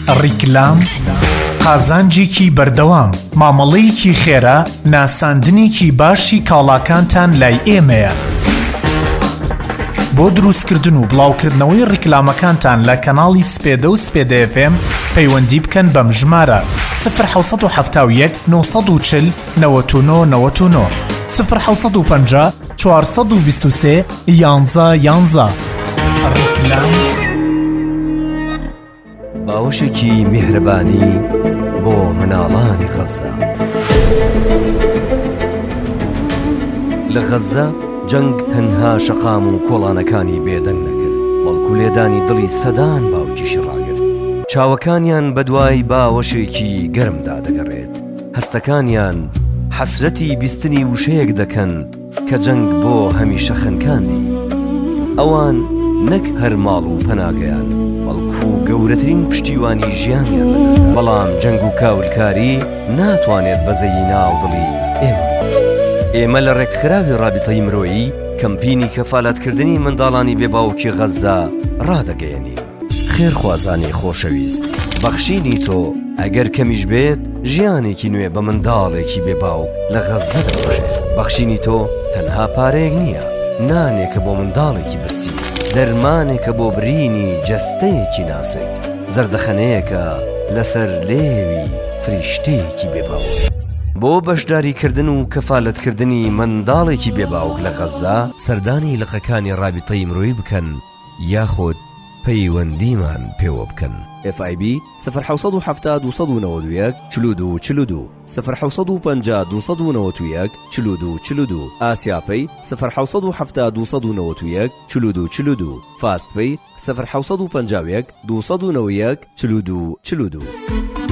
ڕیکلام قازانجێکی بەردەوام مامەڵەیەکی خێرا ناساندنێکی باشی کاڵاکانتان لای ئێمەیە. بۆ دروستکردن و بڵاوکردنەوەی ڕیکلامەکانتان لە کەناڵی سپێدە و سپێدە FM پەیوەندی بکەن بەم ژمارە 1970 940 99 99 1950 423 11 ڕیکلام. باوەشێکی میهرەبانی بۆ مناڵانی غەزە. لە غەزە جەنگ تەنها شەقام و کۆڵانەکانی بێدەنگ نەکرد، بەڵکو لێدانی دڵی سەدان باوکیشی ڕاگرت. چاوەکانیان بەدوای باوەشێکی گەرمدا دەگەڕێت، هەستەکانیان حەسرەتی بیستنی وشەیەک دەکەن کە جەنگ بۆ هەمیشە خەنکاندی. ئەوان نەک هەر ماڵ و پەناگەیان، بەڵکو گەورەترین پشتیوانی ژیانیان بەدەستدا. بەڵام جەنگ و کاولکاری ناتوانێت بەزەی ناودڵی ئێمە لە ڕێکخراوی ڕابطەی مرۆیی کەمپینی کەفالەتکردنی منداڵانی بێباوکی غەزە ڕادەگەیەنین. خێرخوازانی خۆشەویست، بەخشینی تۆ ئەگەر کەمیش بێت ژیانێکی نوێ بە منداڵێکی بێباوک لە غەزە دەبژێت. بەخشینی تۆ تەنها پارەیەک نییە، نانێکە بۆ منداڵێکی برسی، دەرمانێکە بۆ برینی جەستەیەکی ناسک، زەردەخەنەیەکە لەسەر لێوی فریشتەیەکی بێباوک. بۆ بەشداریکردن و کەفالەتکردنی منداڵێکی بێباوک لە غەزە سەردانی لقەکانی ڕابطەی مرۆیی بکەن یاخود پەیوەندیمان پێوە بکەن. FIB 1970 291 42 42 1950 291 42 42 ئاسیاپەی 1970 291 42 42 فاستپەی 1951 291 42 42.